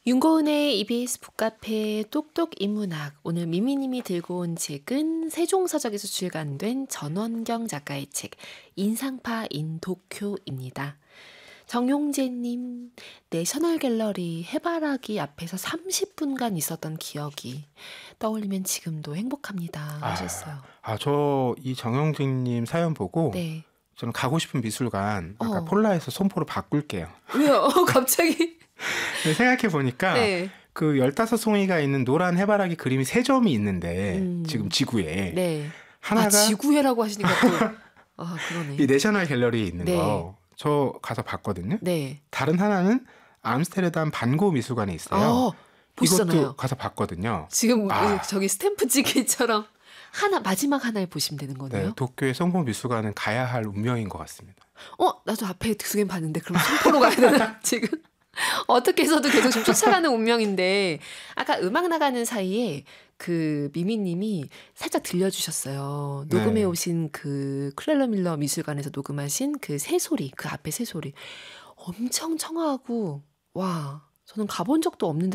윤고은의 EBS 북카페 똑똑 인문학. 오늘 미미님이 들고 온 책은 세종서적에서 출간된 전원경 작가의 책 인상파 인 도쿄입니다. 정용재님, 내셔널 갤러리 해바라기 앞에서 30분간 있었던 기억이 떠올리면 지금도 행복합니다 하셨어요. 저 이 정영진님 사연 보고 네. 저는 가고 싶은 미술관 아까 폴라에서 손포로 바꿀게요. 왜요? 갑자기? 생각해 보니까 네. 그 15송이가 있는 노란 해바라기 그림이 3점이 있는데 지금 지구에 네. 하나가 지구회라고 하시니까 또 그러네. 이 내셔널 갤러리에 있는 네. 거 저 가서 봤거든요. 네. 다른 하나는 암스테르담 반고 미술관에 있어요. 보시잖아요. 이것도 가서 봤거든요. 지금 저기 스탬프 찍기처럼 마지막 하나를 보시면 되는 거네요. 네, 도쿄의 송포 미술관은 가야 할 운명인 것 같습니다. 나도 앞에 두 개 봤는데 그럼 송포로 가야 되나 지금? 어떻게 해서도 계속 좀 쫓아가는 운명인데 아까 음악 나가는 사이에 그 미미님이 살짝 들려주셨어요. 녹음해 오신 그 클렐러 밀러 미술관에서 녹음하신 그 새소리, 그 앞에 새소리 엄청 청아하고 와 저는 가본 적도 없는데